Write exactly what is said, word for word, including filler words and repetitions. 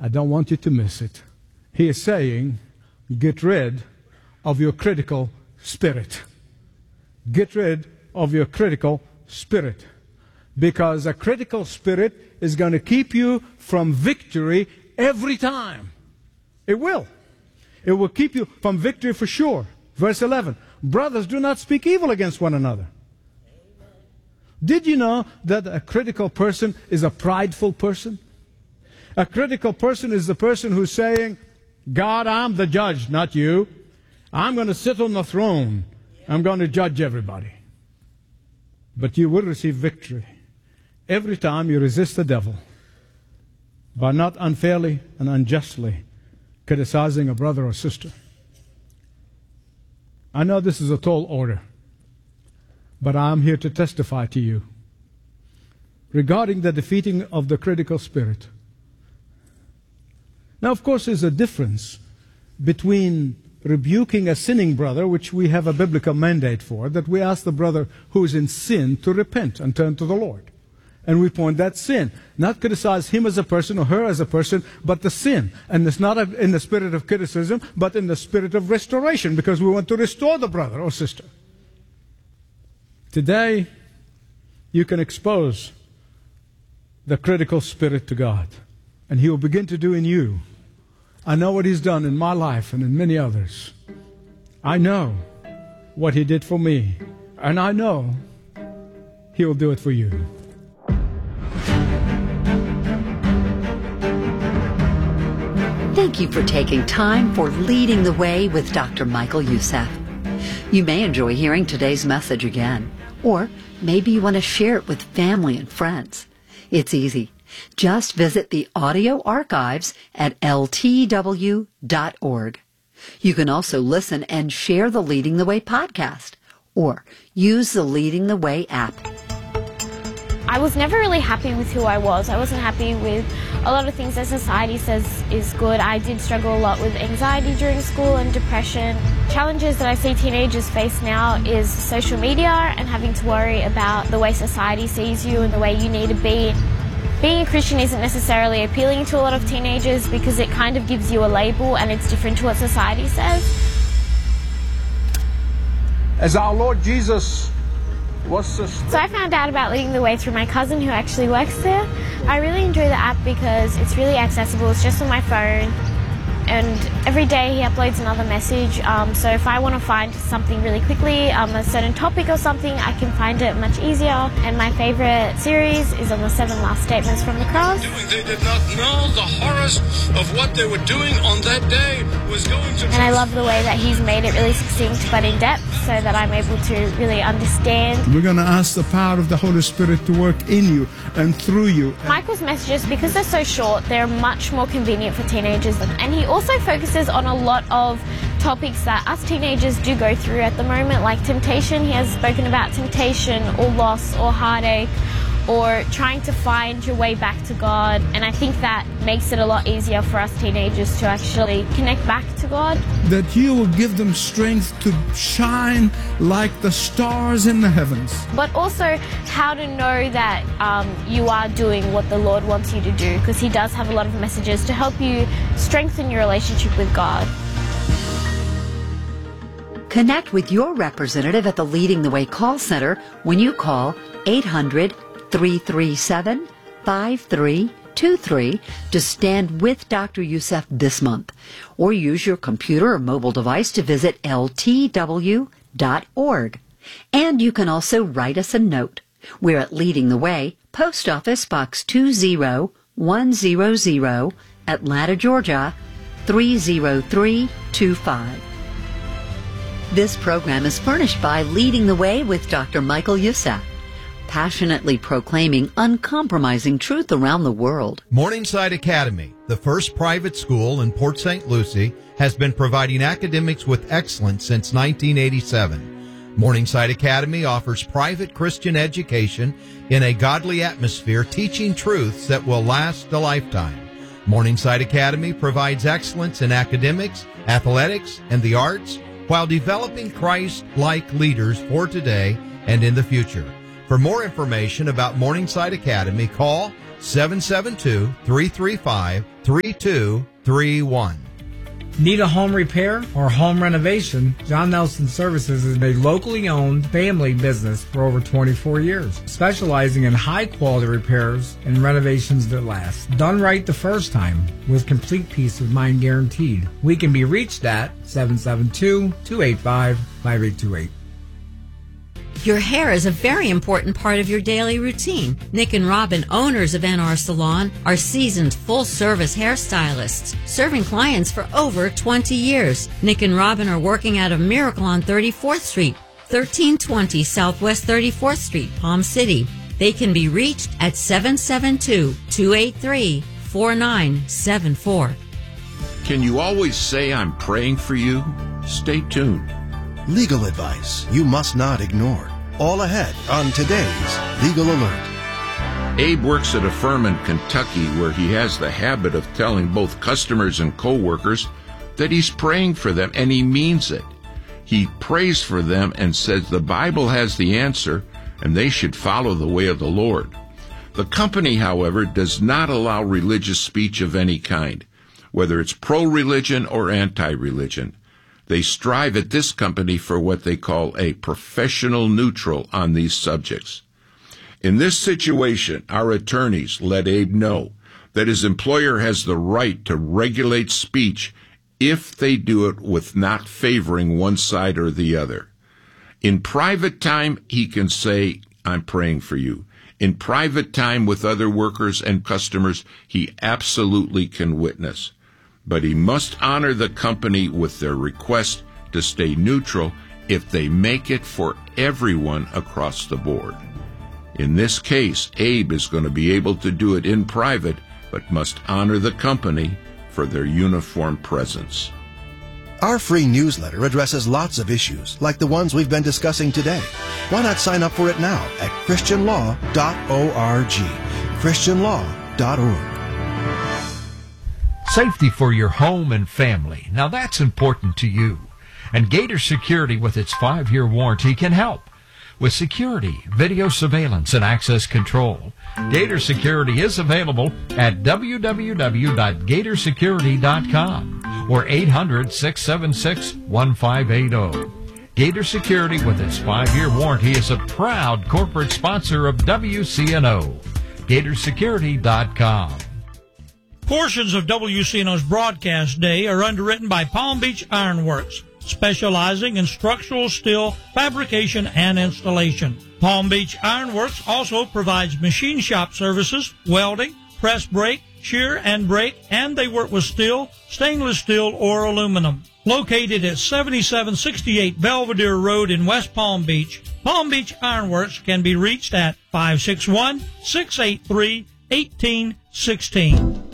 I don't want you to miss it. He is saying, get rid of your critical spirit. Get rid of your critical spirit. Because a critical spirit is going to keep you from victory every time. It will. It will keep you from victory for sure. Verse eleven, brothers, do not speak evil against one another. Did you know that a critical person is a prideful person? A critical person is the person who's saying, God, I'm the judge, not you. I'm going to sit on the throne. I'm going to judge everybody. But you will receive victory every time you resist the devil by not unfairly and unjustly criticizing a brother or sister. I know this is a tall order, but I am here to testify to you regarding the defeating of the critical spirit. Now, of course, there's a difference between rebuking a sinning brother, which we have a biblical mandate for, that we ask the brother who is in sin to repent and turn to the Lord. And we point that sin. Not criticize him as a person or her as a person, but the sin. And it's not in the spirit of criticism, but in the spirit of restoration, because we want to restore the brother or sister. Today, you can expose the critical spirit to God, and He will begin to do in you. I know what He's done in my life and in many others. I know what He did for me, and I know He will do it for you. Thank you for taking time for Leading the Way with Doctor Michael Youssef. You may enjoy hearing today's message again, or maybe you want to share it with family and friends. It's easy. Just visit the audio archives at L T W dot org. You can also listen and share the Leading the Way podcast, or use the Leading the Way app. I was never really happy with who I was. I wasn't happy with a lot of things that society says is good. I did struggle a lot with anxiety during school and depression. Challenges that I see teenagers face now is social media and having to worry about the way society sees you and the way you need to be. Being a Christian isn't necessarily appealing to a lot of teenagers because it kind of gives you a label and it's different to what society says. As our Lord Jesus was sustained. So I found out about Leading the Way through my cousin who actually works there. I really enjoy the app because it's really accessible. It's just on my phone. And every day he uploads another message. Um, so if I want to find something really quickly, um, a certain topic or something, I can find it much easier. And my favorite series is on the seven last statements from the cross. They did not know the horrors of what they were doing on that day was going to... And I love the way that he's made it really succinct but in depth so that I'm able to really understand. We're going to ask the power of the Holy Spirit to work in you and through you. Michael's messages, because they're so short, they're much more convenient for teenagers. And he also focuses on a lot of topics that us teenagers do go through at the moment, like temptation. He has spoken about temptation or loss or heartache or trying to find your way back to God. And I think that makes it a lot easier for us teenagers to actually connect back to God. That you will give them strength to shine like the stars in the heavens. But also how to know that um, you are doing what the Lord wants you to do, because He does have a lot of messages to help you strengthen your relationship with God. Connect with your representative at the Leading the Way call center when you call eight hundred, three three seven, five three two three to stand with Doctor Youssef this month, or use your computer or mobile device to visit L T W dot org. And you can also write us a note. We're at Leading the Way, Post Office Box two zero one zero zero, Atlanta, Georgia, three zero three two five. This program is furnished by Leading the Way with Doctor Michael Youssef, passionately proclaiming uncompromising truth around the world. Morningside Academy, the first private school in Port Saint Lucie, has been providing academics with excellence since nineteen eighty-seven. Morningside Academy offers private Christian education in a godly atmosphere, teaching truths that will last a lifetime. Morningside Academy provides excellence in academics, athletics, and the arts, while developing Christ-like leaders for today and in the future. For more information about Morningside Academy, call seven seven two, three three five, three two three one. Need a home repair or home renovation? John Nelson Services is a locally owned family business for over twenty-four years, specializing in high-quality repairs and renovations that last. Done right the first time, with complete peace of mind guaranteed. We can be reached at seven seven two, two eight five, five eight two eight. Your hair is a very important part of your daily routine. Nick and Robin, owners of N R Salon, are seasoned full-service hairstylists, serving clients for over twenty years. Nick and Robin are working out of Miracle on thirty-fourth Street, thirteen twenty Southwest thirty-fourth Street, Palm City. They can be reached at seven seven two, two eight three, four nine seven four. Can you always say I'm praying for you? Stay tuned. Legal advice you must not ignore. All ahead on today's Legal Alert. Abe works at a firm in Kentucky where he has the habit of telling both customers and coworkers that he's praying for them, and he means it. He prays for them and says the Bible has the answer and they should follow the way of the Lord. The company, however, does not allow religious speech of any kind, whether it's pro-religion or anti-religion. They strive at this company for what they call a professional neutral on these subjects. In this situation, our attorneys let Abe know that his employer has the right to regulate speech if they do it with not favoring one side or the other. In private time, he can say, I'm praying for you. In private time with other workers and customers, he absolutely can witness. But he must honor the company with their request to stay neutral if they make it for everyone across the board. In this case, Abe is going to be able to do it in private, but must honor the company for their uniform presence. Our free newsletter addresses lots of issues like the ones we've been discussing today. Why not sign up for it now at christian law dot org? christian law dot org. Safety for your home and family. Now that's important to you. And Gator Security with its five-year warranty can help. With security, video surveillance, and access control, Gator Security is available at w w w dot gator security dot com or eight hundred, six seven six, one five eight zero. Gator Security with its five-year warranty is a proud corporate sponsor of W C N O. gator security dot com. Portions of W C N O's broadcast day are underwritten by Palm Beach Iron Works, specializing in structural steel fabrication and installation. Palm Beach Iron Works also provides machine shop services, welding, press brake, shear and brake, and they work with steel, stainless steel, or aluminum. Located at seventy-seven sixty-eight Belvedere Road in West Palm Beach, Palm Beach Iron Works can be reached at five six one, six eight three, one eight one six.